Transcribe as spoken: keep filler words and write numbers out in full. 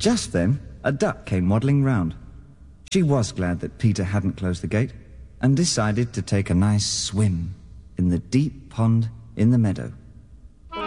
Just then, a duck came waddling round. She was glad that Peter hadn't closed the gate, and decided to take a nice swim in the deep pond in the meadow.